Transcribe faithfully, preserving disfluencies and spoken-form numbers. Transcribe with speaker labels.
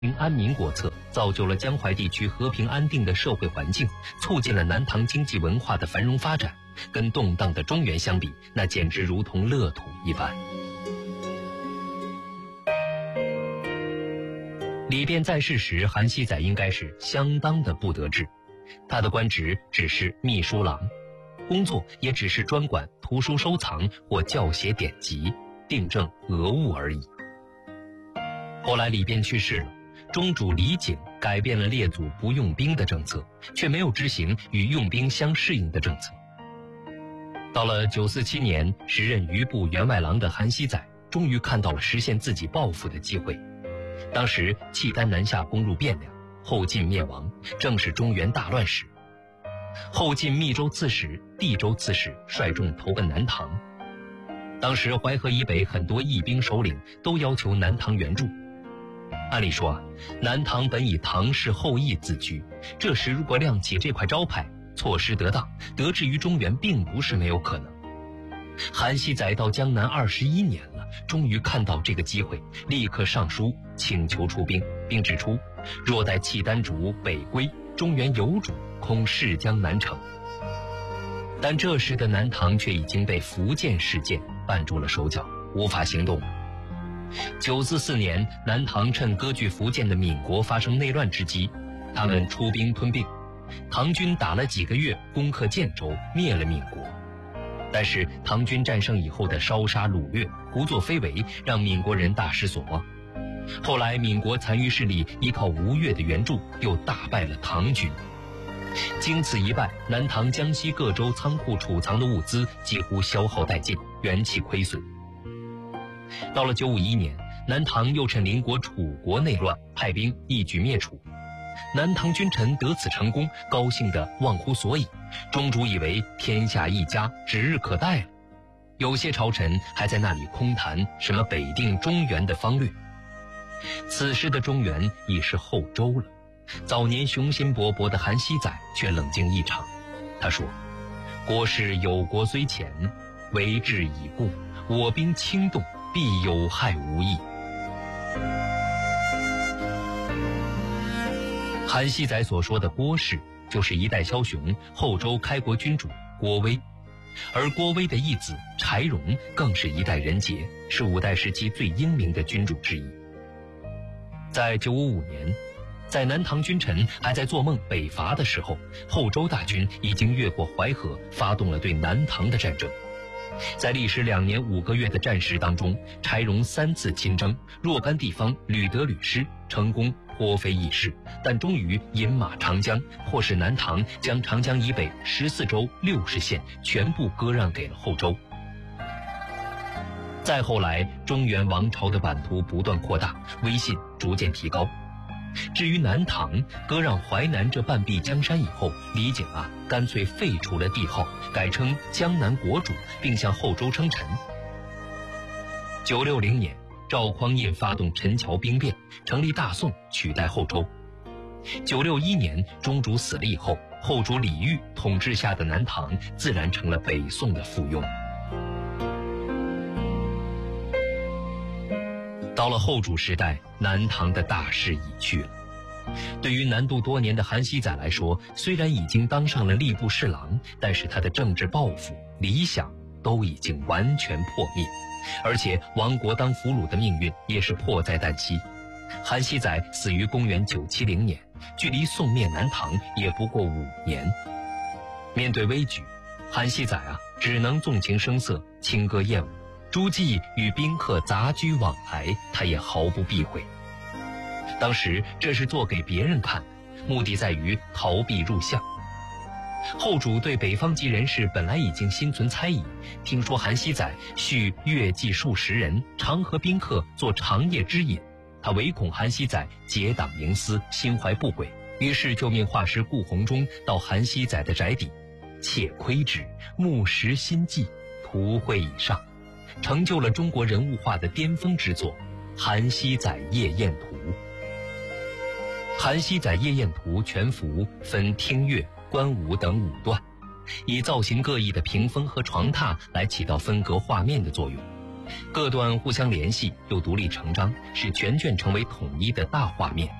Speaker 1: 安民国策，造就了江淮地区和平安定的社会环境，促进了南唐经济文化的繁荣发展。跟动荡的中原相比，那简直如同乐土一般。李昪在世时，韩熙载应该是相当的不得志，他的官职只是秘书郎，工作也只是专管图书收藏或校写典籍、订正讹误而已。后来李昪去世了，中主李璟改变了列祖不用兵的政策，却没有执行与用兵相适应的政策。到了九四七年，时任余部员外郎的韩熙载终于看到了实现自己抱负的机会。当时契丹南下攻入汴梁，后晋灭亡，正是中原大乱时。后晋密州刺史、地州刺史率众投奔南唐。当时淮河以北很多义兵首领都要求南唐援助。按理说啊，南唐本以唐氏后裔自居，这时如果亮起这块招牌，措施得当，得志于中原并不是没有可能。韩熙载到江南二十一年了，终于看到这个机会，立刻上书请求出兵，并指出若待契丹主北归，中原有主，恐势将难成。但这时的南唐却已经被福建事件绊住了手脚，无法行动。九四四年，南唐趁割据福建的闽国发生内乱之机，他们出兵吞并，唐军打了几个月，攻克建州，灭了闽国。但是唐军战胜以后的烧杀掳掠、胡作非为，让闽国人大失所望。后来闽国残余势力依靠吴越的援助，又大败了唐军。经此一败，南唐江西各州仓库储藏的物资几乎消耗殆尽，元气亏损。到了九五一年，南唐又趁邻国楚国内乱，派兵一举灭楚。南唐君臣得此成功，高兴得忘乎所以，中主以为天下一家，指日可待了。有些朝臣还在那里空谈什么北定中原的方略。此时的中原已是后周了，早年雄心勃勃的韩熙载却冷静异常。他说：国事有国虽浅，为治已固，我兵轻动，必有害无益。韩熙载所说的郭氏，就是一代枭雄、后周开国君主郭威，而郭威的义子柴荣更是一代人杰，是五代时期最英明的君主之一。在九五五年，在南唐君臣还在做梦北伐的时候，后周大军已经越过淮河，发动了对南唐的战争。在历时两年五个月的战事当中，柴荣三次亲征，若干地方屡得屡失，成功颇非易事，但终于引马长江，迫使南唐将长江以北十四州六十县全部割让给了后周。再后来，中原王朝的版图不断扩大，威信逐渐提高。至于南唐割让淮南这半壁江山以后，李璟啊干脆废除了帝号，改称江南国主，并向后周称臣。九六零年，赵匡胤发动陈桥兵变，成立大宋，取代后周。九六一年，中主死了以后，后主李煜统治下的南唐自然成了北宋的附庸。到了后主时代，南唐的大势已去了。对于南渡多年的韩熙载来说，虽然已经当上了吏部侍郎，但是他的政治抱负、理想都已经完全破灭，而且亡国当俘虏的命运也是迫在旦夕。韩熙载死于公元九七零年，距离宋灭南唐也不过五年。面对危局，韩熙载啊，只能纵情声色，轻歌艳舞。诸暨与宾客杂居往来，他也毫不避讳。当时这是做给别人看的，目的在于逃避入相。后主对北方籍人士本来已经心存猜疑，听说韩熙载蓄乐伎数十人，常和宾客做长夜之饮，他唯恐韩熙载结党营私，心怀不轨，于是就命画师顾闳中到韩熙载的宅邸，且窥之，目识心迹，图绘以上，成就了中国人物画的巅峰之作《韩熙载夜宴图》。《韩熙载夜宴图》全幅分厅乐、观舞等五段，以造型各异的屏风和床榻来起到分隔画面的作用。 各段互相联系又独立成章，使全卷成为统一的大画面。